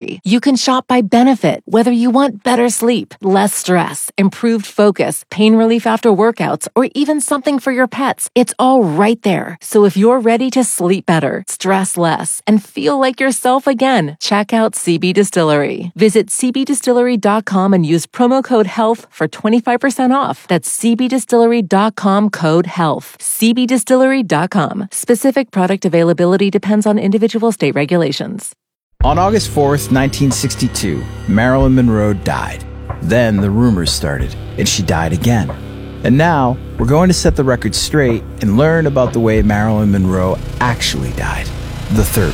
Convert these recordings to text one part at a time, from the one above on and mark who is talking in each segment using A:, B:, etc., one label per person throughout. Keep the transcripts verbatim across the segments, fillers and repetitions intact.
A: Distillery. You can shop by benefit, whether you want better sleep, less stress, improved focus, pain relief after workouts, or even something for your pets. It's all right there. So if you're ready to sleep better, stress less, and feel like yourself again, check out C B Distillery. Visit c b distillery dot com and use promo code HEALTH for twenty-five percent off. That's c b distillery dot com code HEALTH. c b distillery dot com. Specific product availability depends on individual state regulations.
B: On August fourth, nineteen sixty-two, Marilyn Monroe died. Then the rumors started, and she died again. And now, we're going to set the record straight and learn about the way Marilyn Monroe actually died. The third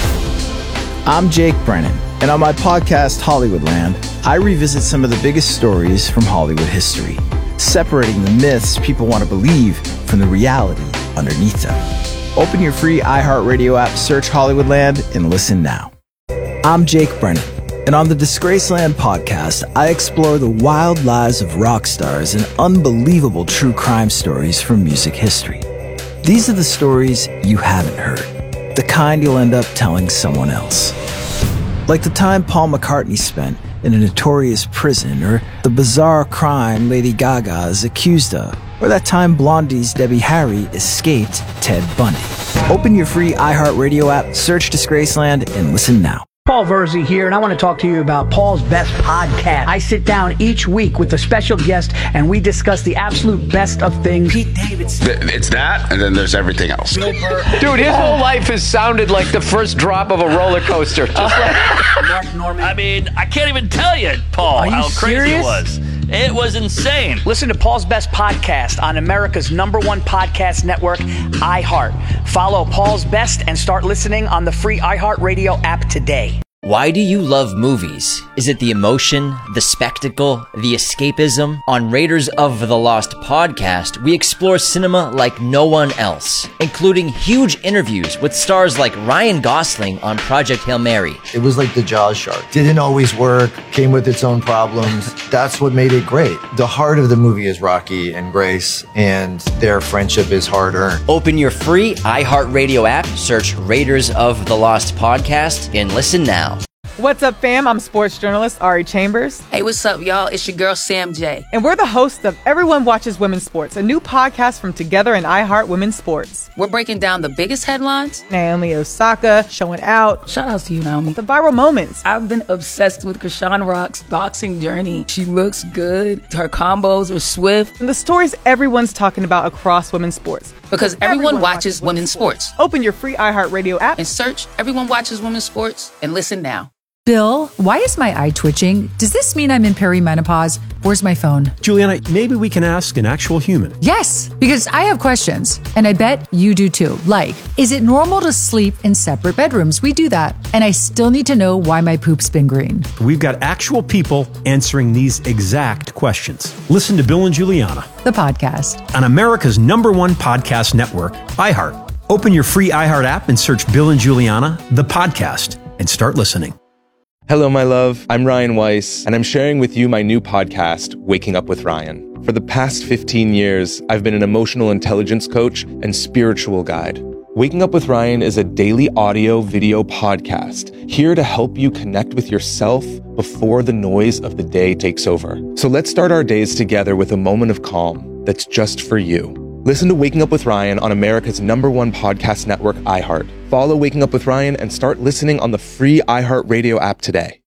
B: way. I'm Jake Brennan, and on my podcast, Hollywoodland, I revisit some of the biggest stories from Hollywood history, separating the myths people want to believe from the reality underneath them. Open your free iHeartRadio app, search Hollywoodland, and listen now. I'm Jake Brennan, and on the Disgraceland podcast, I explore the wild lives of rock stars and unbelievable true crime stories from music history. These are the stories you haven't heard, the kind you'll end up telling someone else. Like the time Paul McCartney spent in a notorious prison, or the bizarre crime Lady Gaga is accused of, or that time Blondie's Debbie Harry escaped Ted Bundy. Open your free iHeartRadio app, search Disgraceland, and listen now.
C: Paul Verzi here, and I want to talk to you about Paul's Best Podcast. I sit down each week with a special guest, and we discuss the absolute best of things. Pete Davidson.
D: It's that, and then there's everything else.
E: Dude, his whole life has sounded like the first drop of a roller coaster. Just like
F: Mark Norman. I mean, I can't even tell you, Paul,
C: you
F: how crazy
C: serious?
F: it was. It was insane.
C: Listen to Paul's Best Podcast on America's number one podcast network, iHeart. Follow Paul's Best and start listening on the free iHeartRadio app today.
G: Why do you love movies? Is it the emotion, the spectacle, the escapism? On Raiders of the Lost podcast, we explore cinema like no one else, including huge interviews with stars like Ryan Gosling on Project Hail Mary.
H: It was like the Jaws shark. Didn't always work, came with its own problems. That's what made it great. The heart of the movie is Rocky and Grace, and their friendship is hard-earned.
G: Open your free iHeartRadio app, search Raiders of the Lost podcast, and listen now.
I: What's up, fam? I'm sports journalist Ari Chambers.
J: Hey, what's up, y'all? It's your girl, Sam J.
I: And we're the hosts of Everyone Watches Women's Sports, a new podcast from Together and iHeart Women's Sports.
J: We're breaking down the biggest headlines.
I: Naomi Osaka showing out.
J: Shout out to you, Naomi.
I: The viral moments.
J: I've been obsessed with Krishan Rock's boxing journey. She looks good. Her combos are swift.
I: And the stories everyone's talking about across women's sports.
J: Because everyone, everyone watches, watches women's sports. sports.
I: Open your free iHeartRadio app
J: and search Everyone Watches Women's Sports and listen now.
K: Bill, why is my eye twitching? Does this mean I'm in perimenopause? Where's my phone?
L: Juliana, maybe we can ask an actual human.
K: Yes, because I have questions, and I bet you do too. Like, is it normal to sleep in separate bedrooms? We do that. And I still need to know why my poop's been green.
L: We've got actual people answering these exact questions. Listen to Bill and Juliana,
K: the podcast,
L: on America's number one podcast network, iHeart. Open your free iHeart app and search Bill and Juliana, the podcast, and start listening.
M: Hello, my love. I'm Ryan Weiss, and I'm sharing with you my new podcast, Waking Up with Ryan. For the past fifteen years, I've been an emotional intelligence coach and spiritual guide. Waking Up with Ryan is a daily audio video podcast here to help you connect with yourself before the noise of the day takes over. So let's start our days together with a moment of calm that's just for you. Listen to Waking Up with Ryan on America's number one podcast network, iHeart. Follow Waking Up with Ryan and start listening on the free iHeartRadio app today.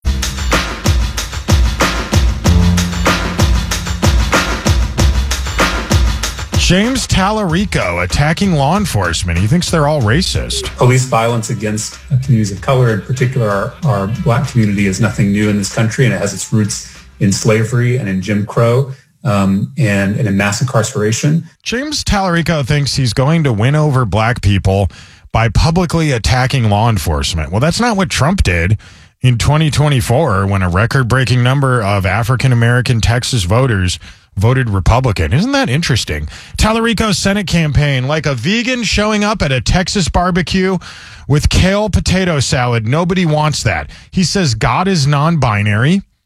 N: James Tallarico attacking law enforcement. He thinks they're all racist.
O: Police violence against communities of color, in particular our, our black community, is nothing new in this country, and it has its roots in slavery and in Jim Crow. Um, and, and in mass incarceration.
N: James Tallarico thinks he's going to win over black people by publicly attacking law enforcement. Well, that's not what Trump did in twenty twenty-four when a record-breaking number of African-American Texas voters voted Republican. Isn't that interesting? Tallarico's Senate campaign, like a vegan showing up at a Texas barbecue with kale potato salad. Nobody wants that. He says God is non-binary.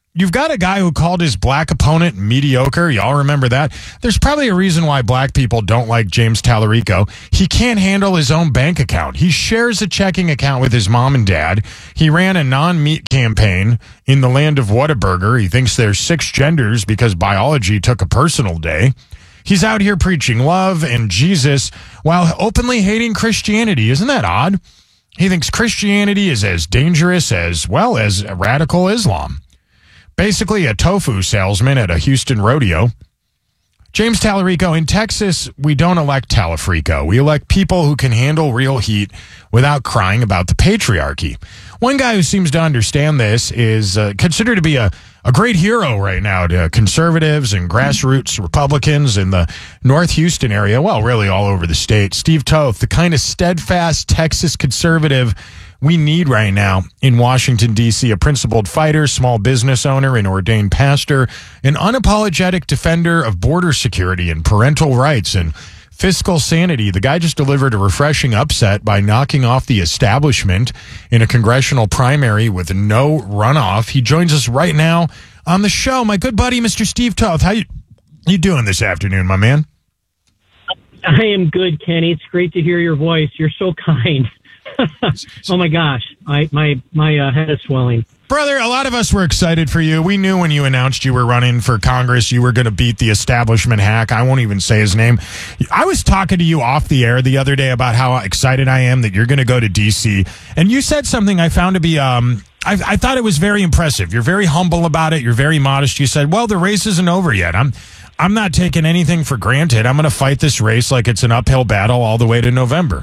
N: You've got a guy who called his black opponent mediocre. Y'all remember that? There's probably a reason why black people don't like James Tallarico. He can't handle his own bank account. He shares a checking account with his mom and dad. He ran a non-meat campaign in the land of Whataburger. He thinks there's six genders because biology took a personal day. He's out here preaching love and Jesus while openly hating Christianity. Isn't that odd? He thinks Christianity is as dangerous as, well, as radical Islam. Basically a tofu salesman at a Houston rodeo. James Tallarico, in Texas, we don't elect Talafrico. We elect people who can handle real heat without crying about the patriarchy. One guy who seems to understand this is uh, considered to be a, a great hero right now to conservatives and grassroots Republicans in the North Houston area. Well, really all over the state. Steve Toth, the kind of steadfast Texas conservative we need right now in Washington, D C, a principled fighter, small business owner, an ordained pastor, an unapologetic defender of border security and parental rights and fiscal sanity. The guy just delivered a refreshing upset by knocking off the establishment in a congressional primary with no runoff. He joins us right now on the show. My good buddy, Mister Steve Toth. How you, you doing this afternoon, my man?
P: I am good, Kenny. It's great to hear your voice. You're so kind. Oh my gosh, I, my my uh, head is swelling.
N: Brother, a lot of us were excited for you. We knew when you announced you were running for Congress, you were going to beat the establishment hack. I won't even say his name. I was talking to you off the air the other day about how excited I am that you're going to go to D C, and you said something I found to be, um, I, I thought it was very impressive. You're very humble about it. You're very modest. You said, well, the race isn't over yet. I'm, I'm not taking anything for granted. I'm going to fight this race like it's an uphill battle all the way to November.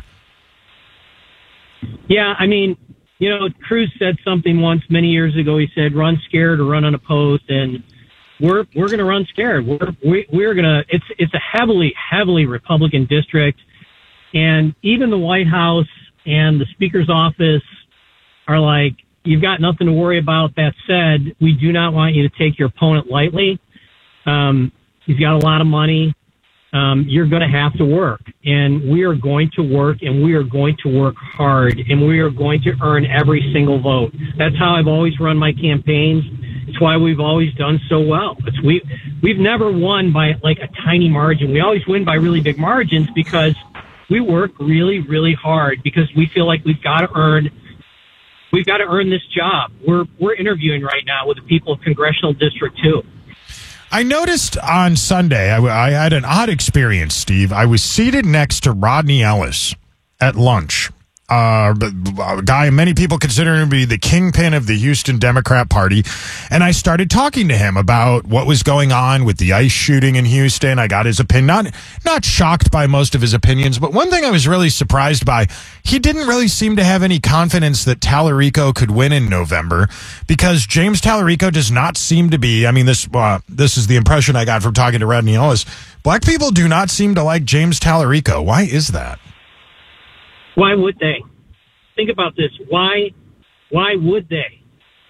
P: Yeah, I mean, you know, Cruz said something once many years ago. He said, "Run scared or run unopposed," and we're we're going to run scared. We're we, we're going to. It's it's a heavily heavily Republican district, and even the White House and the Speaker's office are like, "You've got nothing to worry about." That said, we do not want you to take your opponent lightly. Um, he's got a lot of money. Um, you're going to have to work, and we are going to work, and we are going to work hard, and we are going to earn every single vote. That's how I've always run my campaigns. It's why we've always done so well. It's we we've never won by like a tiny margin. We always win by really big margins because we work really, really hard because we feel like we've got to earn we've got to earn this job. We're we're interviewing right now with the people of Congressional District two.
N: I noticed on Sunday, I, I had an odd experience, Steve. I was seated next to Rodney Ellis at lunch, uh, a guy many people consider him to be the kingpin of the Houston Democrat Party, and I started talking to him about what was going on with the ICE shooting in Houston. I got his opinion. Not, not shocked by most of his opinions, but one thing I was really surprised by, he didn't really seem to have any confidence that Tallarico could win in November because James Tallarico does not seem to be, I mean, this uh, this is the impression I got from talking to Rodney Ellis. Black people do not seem to like James Tallarico. Why is that?
P: Why would they? Think about this. Why, why would they?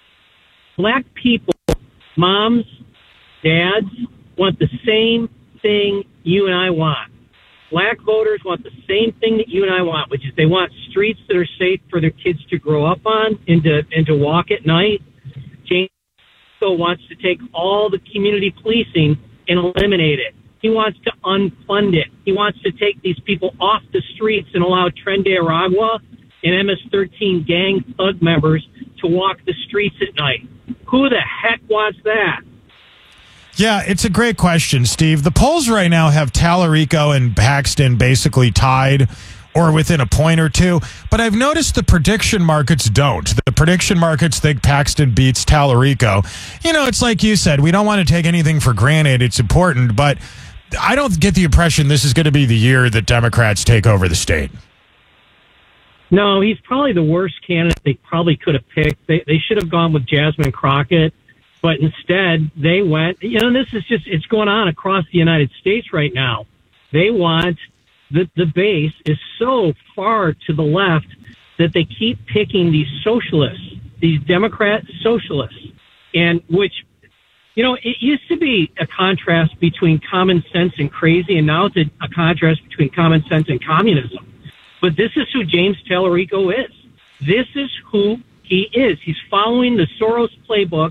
P: Black people, moms, dads, want the same thing you and I want. Black voters want the same thing that you and I want, which is they want streets that are safe for their kids to grow up on and to, and to walk at night. James wants to take all the community policing and eliminate it. He wants to unfund it. He wants to take these people off the streets and allow Tren de Aragua and M S thirteen gang thug members to walk the streets at night. Who the heck wants that?
N: Yeah, it's a great question, Steve. The polls right now have Tallarico and Paxton basically tied or within a point or two, but I've noticed the prediction markets don't. The prediction markets think Paxton beats Tallarico. You know, it's like you said, we don't want to take anything for granted. It's important, but I don't get the impression this is going to be the year that Democrats take over the state.
P: No, he's probably the worst candidate they probably could have picked. They, they should have gone with Jasmine Crockett, but instead they went, you know, this is just, it's going on across the United States right now. They want, the, the base is so far to the left that they keep picking these socialists, these Democrat socialists, and which, you know, it used to be a contrast between common sense and crazy, and now it's a, a contrast between common sense and communism. But this is who James Tallarico is. This is who he is. He's following the Soros playbook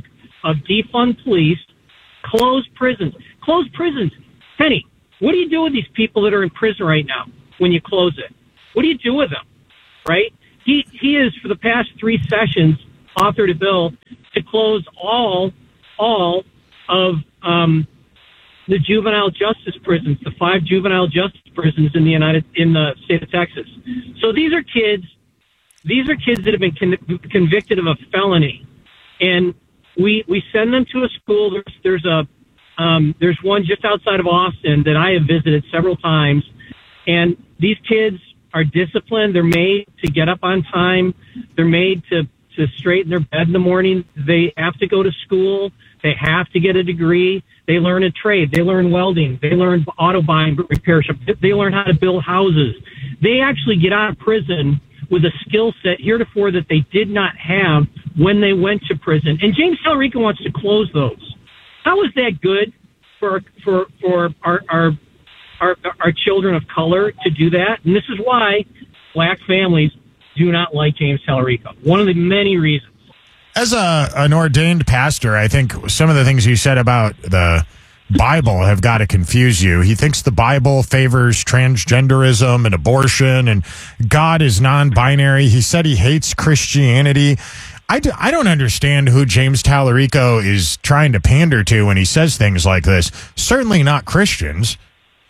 P: of defund police, close prisons. Close prisons. Penny, what do you do with these people that are in prison right now when you close it? What do you do with them, right? He he has, for the past three sessions, authored a bill to close all all of um, the juvenile justice prisons, the five juvenile justice prisons in the United in the state of Texas. So these are kids. These are kids that have been con- convicted of a felony, and we we send them to a school. There's there's a um, there's one just outside of Austin that I have visited several times, and these kids are disciplined. They're made to get up on time. They're made to to straighten their bed in the morning. They have to go to school. They have to get a degree. They learn a trade. They learn welding. They learn auto buying repair shop. They learn how to build houses. They actually get out of prison with a skill set heretofore that they did not have when they went to prison. And James Tallarico wants to close those. How is that good for for for our our our, our children of color to do that? And this is why black families do not like James Tallarico. One of the many reasons.
N: As a an ordained pastor, I think some of the things you said about the Bible have got to confuse you. He thinks the Bible favors transgenderism and abortion, and God is non-binary. He said he hates Christianity. I, do, I don't understand who James Tallarico is trying to pander to when he says things like this. Certainly not Christians.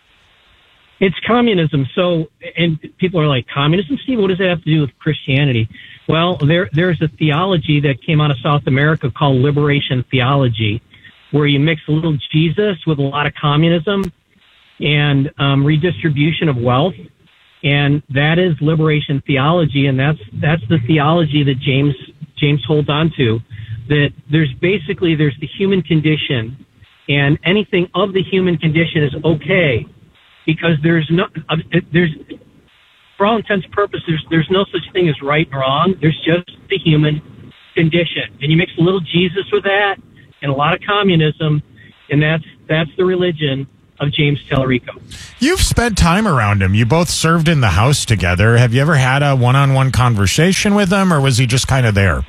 P: It's communism. So, and people are like, communism, Steve? What does that have to do with Christianity? Well, there there's a theology that came out of South America called liberation theology, where you mix a little Jesus with a lot of communism and um, redistribution of wealth. And that is liberation theology, and that's that's the theology that James James holds on to, that there's basically there's the human condition, and anything of the human condition is okay, because there's no uh, there's for all intents and purposes there's, there's no such thing as right and wrong. There's just the human condition, and you mix a little Jesus with that and a lot of communism, and that's that's the religion of James Tallarico.
N: You've spent time around him. You both served in the House together. Have you ever had a one-on-one conversation with him, or was he just kind of there?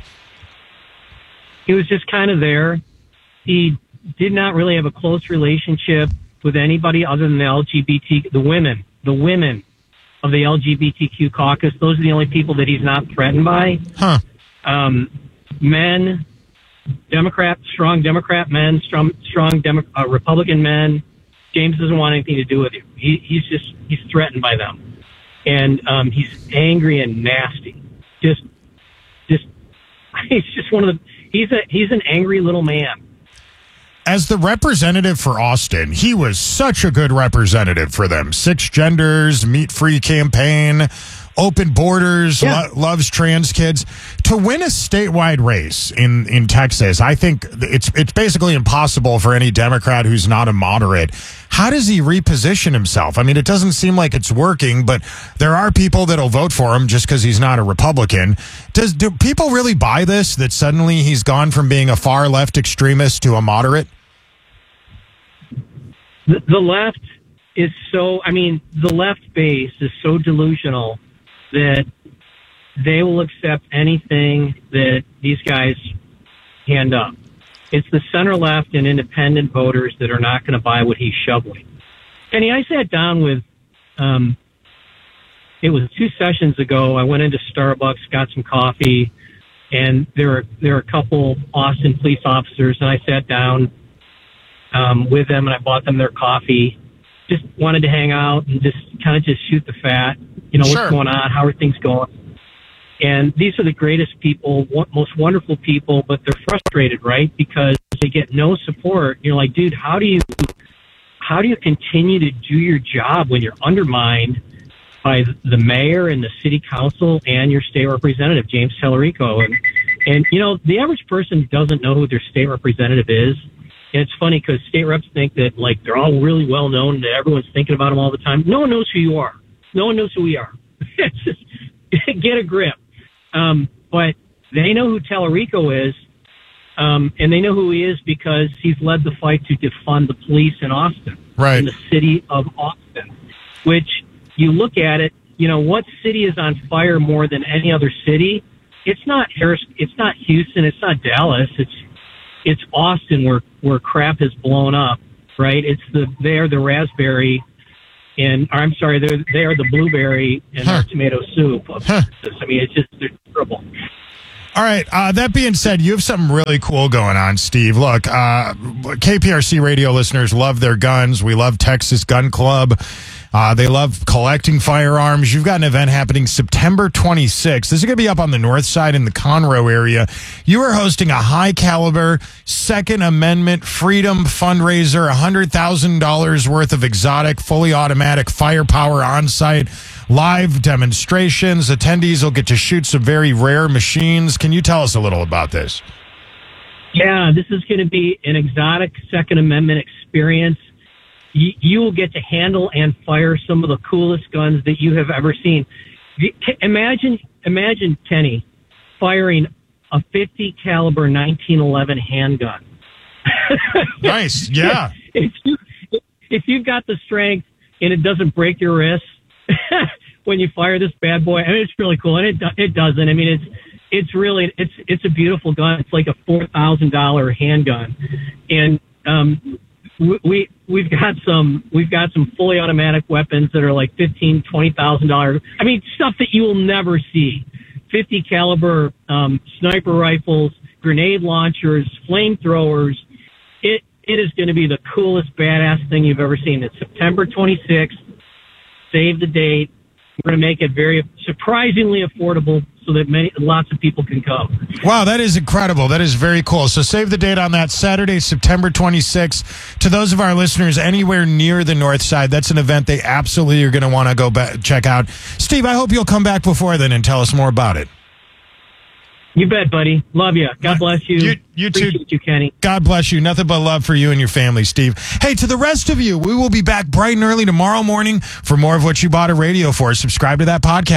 P: He was just kind of there. He did not really have a close relationship with anybody other than the L G B T, the women, the women of the L G B T Q caucus. Those are the only people that he's not threatened by.
N: Huh.
P: Um, men, Democrat, strong Democrat men, strong, strong Demo- uh, Republican men. James doesn't want anything to do with you. He, he's just, he's threatened by them. And um, he's angry and nasty. Just, just, he's just one of the, he's a, he's an angry little man.
N: As the representative for Austin, he was such a good representative for them. Six genders, meat-free campaign, open borders, yeah. lo- loves trans kids. To win a statewide race in, in Texas, I think it's it's basically impossible for any Democrat who's not a moderate. How does he reposition himself? I mean, it doesn't seem like it's working, but there are people that'll vote for him just because he's not a Republican. Does do people really buy this, that suddenly he's gone from being a far left extremist to a moderate?
P: The, the left is so, I mean, the left base is so delusional that they will accept anything that these guys hand up. It's the center left and independent voters that are not going to buy what he's shoveling. Kenny, I sat down with, um, it was two sessions ago. I went into Starbucks, got some coffee, and there were, there were a couple Austin police officers, and I sat down um, with them and I bought them their coffee. Just wanted to hang out and just kind of just shoot the fat. You know,
N: Sure.
P: What's going on? How are things going? And these are the greatest people, most wonderful people, but they're frustrated, right? Because they get no support. You're like, dude, how do you, how do you continue to do your job when you're undermined by the mayor and the city council and your state representative, James Tallarico? And, and, you know, the average person doesn't know who their state representative is. And it's funny because state reps think that, like, they're all really well known and everyone's thinking about them all the time. No one knows who you are. No one knows who we are. It's just, get a grip. Um, but they know who Tallarico is, um, and they know who he is because he's led the fight to defund the police in Austin,
N: right.
P: in the city of Austin, which you look at it, you know, what city is on fire more than any other city? It's not Harris, it's not Houston, it's not Dallas, it's it's Austin where where crap has blown up, right? It's the they're the raspberry, and or I'm sorry, they're they are the blueberry and
N: huh.
P: tomato soup.
N: Huh.
P: I mean, it's just they're terrible.
N: All right. Uh, that being said, you have something really cool going on, Steve. Look, uh, K P R C radio listeners love their guns. We love Texas Gun Club. Uh, they love collecting firearms. You've got an event happening September twenty-sixth. This is going to be up on the north side in the Conroe area. You are hosting a high-caliber Second Amendment Freedom fundraiser, one hundred thousand dollars worth of exotic, fully automatic firepower on-site, live demonstrations. Attendees will get to shoot some very rare machines. Can you tell us a little about this?
P: Yeah, this is going to be an exotic Second Amendment experience. You, you will get to handle and fire some of the coolest guns that you have ever seen. Imagine, imagine Kenny firing a fifty caliber nineteen eleven handgun.
N: Nice, yeah.
P: if, you, if you've got the strength and it doesn't break your wrist when you fire this bad boy, I mean, it's really cool, and it it doesn't. I mean, it's it's really it's it's a beautiful gun. It's like a four thousand dollar handgun, and um. We we've got some we've got some fully automatic weapons that are like fifteen, twenty thousand dollars. I mean, stuff that you will never see. Fifty caliber um, sniper rifles, grenade launchers, flamethrowers. It it is going to be the coolest badass thing you've ever seen. It's September twenty-sixth. Save the date. We're going to make it very surprisingly affordable so that many lots of people can come.
N: Wow, that is incredible. That is very cool. So save the date on that, Saturday, September twenty-sixth. To those of our listeners anywhere near the north side, that's an event they absolutely are going to want to go back, check out. Steve, I hope you'll come back before then and tell us more about it.
P: You bet, buddy. Love you. God bless you.
N: You, you too.
P: Appreciate you, Kenny.
N: God bless you. Nothing but love for you and your family, Steve. Hey, to the rest of you, we will be back bright and early tomorrow morning for more of what you bought a radio for. Subscribe to that podcast.